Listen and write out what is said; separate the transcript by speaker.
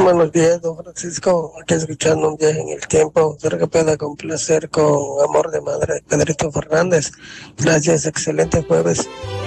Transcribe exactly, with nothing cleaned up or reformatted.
Speaker 1: Buenos días, don Francisco. Aquí escuchando un viaje en el tiempo. Espero que pueda complacer con Amor de Madre de Pedrito Fernández. Gracias, excelente jueves.